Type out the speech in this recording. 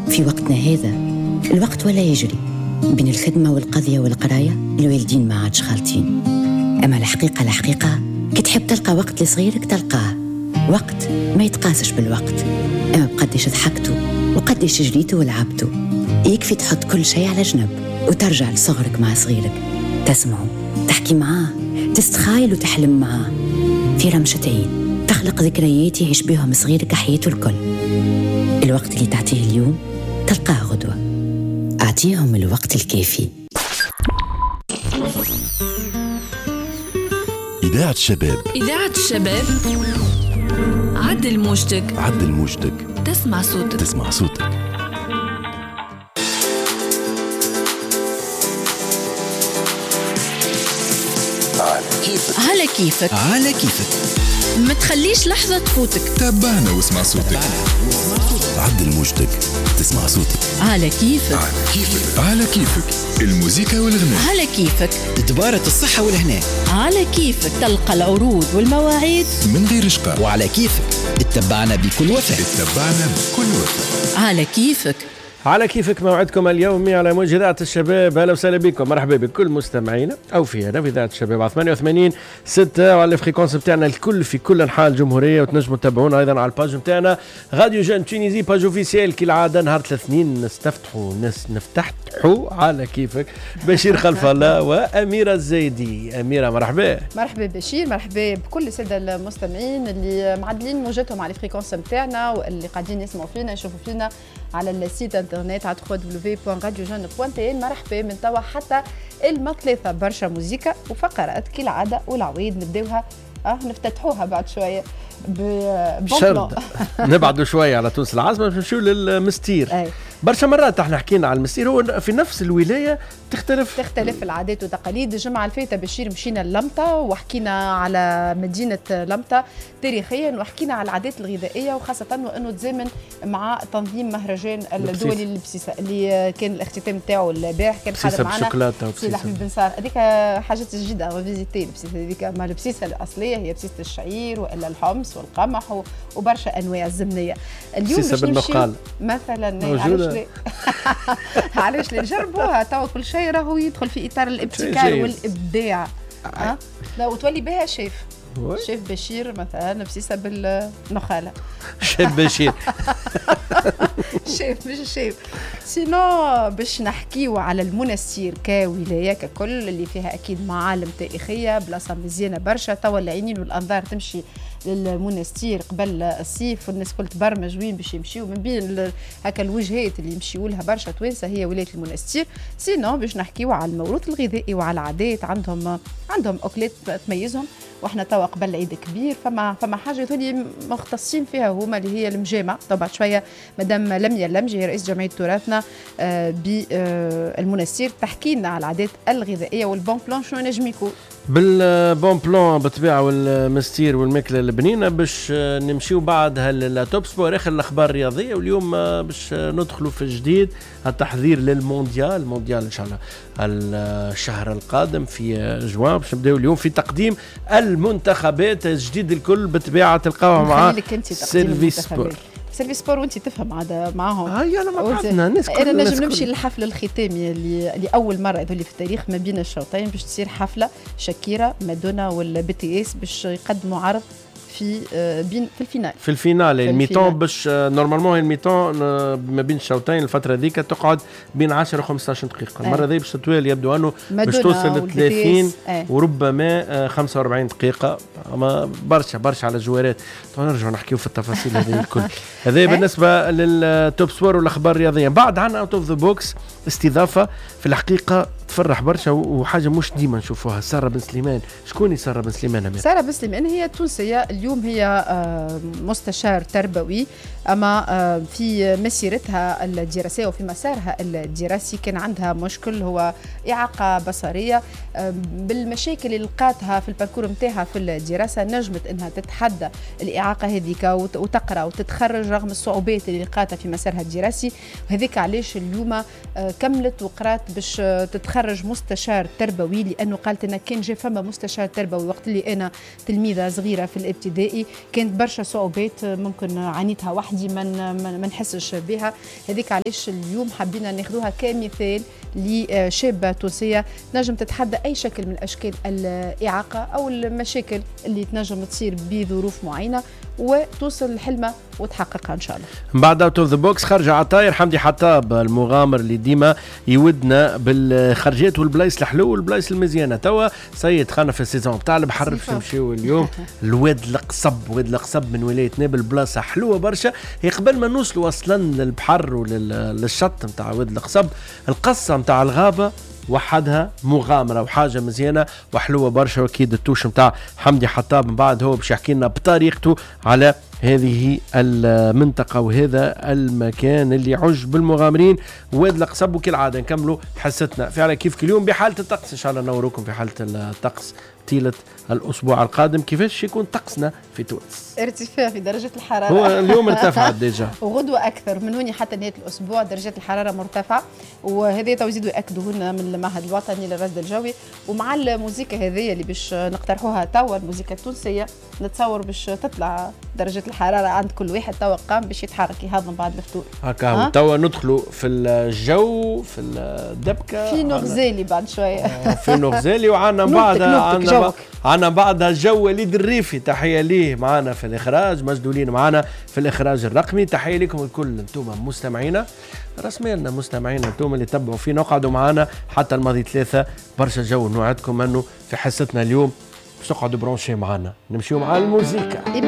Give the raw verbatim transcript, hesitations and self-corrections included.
في وقتنا هذا الوقت ولا يجري بين الخدمة والقضية والقراية، الوالدين ما عادش خالطين. أما الحقيقة الحقيقة كي تحب تلقى وقت لصغيرك تلقاه، وقت ما يتقاسش بالوقت، أما بقديش ضحكتوا وقديش جريتوا ولعبتوا. يكفي تحط كل شيء على جنب وترجع لصغرك مع صغيرك، تسمعه، تحكي معاه، تستخايل وتحلم معاه في رمشة عين، تخلق ذكريات يعيش بهم صغيرك حياته الكل. الوقت اللي تعطيه اليوم تلقاه غدوة. أعطيهم الوقت الكافي. إذاعة الشباب. إذاعة الشباب. عدل موجتك. عدل موجتك. تسمع صوتك. تسمع صوتك. على كيفك. على كيفك. على كيفك. ما تخليش لحظة تفوتك. تابعنا واسمع صوتك. عدل موجتك. تسمع صوتك. على كيفك. على كيفك. على كيفك. الموسيقى والغناء. على كيفك. تبارة الصحة والهناء. على كيفك. تلقى العروض والمواعيد من غير إشقاء. وعلى كيفك. اتبعنا بكل وفاء. اتبعنا بكل وفاء. على كيفك. على كيفك موعدكم اليومي على موجة إذاعة الشباب. أهلا وسهلا بكم، مرحبا بكل مستمعينا أو في هنا في إذاعة الشباب على ثمانية وثمانين ستة وعلى الفريكونس بتاعنا الكل في كل أنحاء الجمهورية. وتنجموا تتابعونا أيضا على الباج بتاعنا راديو جون تونيزي، باج اوفيسيال كالعادة. نهار الاثنين نستفتحوا نس نفتحوا على كيفك بشير خلف الله وأميرة الزايدي. أميرة مرحبا. مرحبا بشير، مرحبا بكل السادة المستمعين اللي معدلين موجتهم على الفريكونس بتاعنا واللي قاعدين يسمعوا فينا يشوفوا فينا على السيت انترنت على دبليو دبليو دبليو بوان راديو جون بوان تي ان. مرحبا من توا حتى المثلاثة، برشا موزيكا وفقرات كالعادة والعويد نبداوها اه نفتتحوها بعد شوية بشرد. نبعدوا شوية على تونس العاصمة نمشيو للمستير. أي. برشا مرات احنا حكينا على المستير، هو في نفس الولاية تختلف تختلف العادات والتقاليد. الجمعة الفاتة بشير مشينا للمطة وحكينا على مدينة لمطة تاريخيا، وحكينا على العادات الغذائية وخاصة وانه تزامن مع تنظيم مهرجان الدولي للبسيسة اللي كان الاختتام نتاعو البارح. كان حاضر معنا سي حبيب بن صار. هذيك حاجات جديدة ريفيزيتي البسيسة هذيك، ما البسيسة الأصلية هي بسيسة الشعير والا الحمص والقمح وبرشا انواع الزبنيه. اليوم باش نمشي مثلا علاش ليه علاش ليه نجربوها توا كل شيء راهو يدخل في اطار الابتكار والابداع. ها لا وتولي بها شيف شيف بشير مثلا بسيسه بالنخاله. شيف بشير شيف مش شيف. سينو باش نحكيو على المنستير كولايه ككل اللي فيها اكيد معالم تاريخيه، بلاصه مزيانه برشا. توا العينين والانظار تمشي للمنستير قبل الصيف والناس كل تبرمج وين باش يمشيو. من بين هكا الوجهات اللي يمشيو لها برشا توانسه هي ولايه المنستير. سينو باش نحكيو على الموروث الغذائي وعلى العادات. عندهم عندهم اكلات تميزهم، واحنا توا قبل عيد كبير فما فما حاجه ثاني مختصين فيها هما اللي هي المجامع. طبعا شويه مدام لميا اللمجي رئيس جمعيه تراثنا بالمنستير تحكي لنا على العادات الغذائيه والبون بلان شنو نجم يكون. بالبون بلان بالطبيعه والمستير والماكله البنينه باش نمشيو بعد هالتوب سبور اخر الاخبار الرياضيه. واليوم باش ندخلوا في الجديد التحضير للمونديال. المونديال ان شاء الله الشهر القادم في جوان. باش نبداو اليوم في تقديم المنتخبات الجديد الكل بالطبيعه تلقاوها مع سيرفي سبور. سيرفي سبور وانت تفهم عاد معاهم. اه يلا ما بعرفنا الناس كل انا نجم نمشي للحفل الختامي اللي لاول مره يذولي في التاريخ ما بين الشوطين باش تصير حفله شاكيرا مادونا والبي تي اس باش يقدموا عرض في بين في الفينال في الفينال الميتون باش نورمالمون الميتون ما بين الشوطين الفتره ذيك تقعد بين عشرة وخمسة عشر دقيقه. المره ذي باش تطويل يبدو انه باش توصل ل ثلاثين وربما خمسة وأربعين دقيقه. اما برشا برشا على الجوارات. نرجعوا نحكيو في التفاصيل هذه الكل. هذا بالنسبه للتوب سبور والاخبار الرياضيه. بعد عنا اوت اوف ذا بوكس استضافه في الحقيقه تفرح برشا وحاجه مش ديما نشوفوها. ساره بن سليمان. شكون ساره بن سليمان؟ ساره بن سليمان هي تونسيه. اليوم هي مستشار تربوي، اما في مسيرتها الدراسيه وفي مسارها الدراسي كان عندها مشكل هو اعاقه بصريه. بالمشاكل اللي لقاتها في الباركور نتاعها في الدراسه نجمت انها تتحدى الاعاقه هذيك وتقرا وتتخرج رغم الصعوبات اللي لقاتها في مسارها الدراسي. وهذيك علاش اليوم كملت وقرات باش تتخرج تخرج مستشار تربوي، لانه قالت انا كان جا فما مستشار تربوي وقت اللي انا تلميذه صغيره في الابتدائي كانت برشا صعوبات ممكن عانيتها وحدي ما نحسش بها. هذيك علاش اليوم حبينا ناخذوها كمثال لشابه تونسيه نجم تتحدى اي شكل من اشكال الاعاقه او المشاكل اللي تنجم تصير بظروف معينه وتوصل لحلمها وتحققها ان شاء الله. من بعد اوت اوف ذا بوكس خرج عطاير حمدي حطاب المغامر اللي ديما يودنا بالخرجات والبلايص الحلو والبلايص المزيانه. توا سيد خلنا في السيزون تاع البحر باش نمشيو اليوم الواد القصب. واد القصب من ولايه نابل بلاصه حلوه برشا. هي قبل ما نوصلوا اصلا للبحر وللشط نتاع واد القصب القصه نتاع الغابه وحدها مغامرة وحاجة مزيانة وحلوة برشا. وأكيد التوش متاع حمدي حطاب من بعد هو باش يحكي لنا بطريقته على هذه المنطقة وهذا المكان اللي يعج بالمغامرين واد القصب. وكالعادة نكملوا حصتنا في على كيف كل يوم بحالة الطقس. إن شاء الله نوروكم في حالة الطقس طيلة الأسبوع القادم كيفاش يكون طقسنا في تونس. ارتفاع في درجة الحرارة هو اليوم ارتفعت ديجا وغدوة أكثر من هوني حتى نهاية الأسبوع درجة الحرارة مرتفعة. وهذا توزيد يأكدوه لنا من المعهد الوطني للرصد الجوي. ومع الموسيقى هذه اللي باش نقترحوها توا الموسيقى التونسية نتصور باش تطلع درجة الحرارة عند كل واحد توا قام باش يتحرك يهضم بعد الفطور. هكا توا ندخلوا في الجو في الدبكة في نغزالي بعد شوية في نغزالي وعنا بعدها عنا عنا بعدها جو وليد الريفي. تحية ليه معنا في الإخراج مجدولين معنا في الإخراج الرقمي. تحية لكم الكل انتم مستمعينا رسميا مستمعينا انتم اللي تبعوا فينا وقعدوا معنا حتى الماضي ثلاثة. برشا جو نوعدكم انه في حصتنا اليوم باش تقعدوا برونشي معنا نمشيو مع الموسيقى.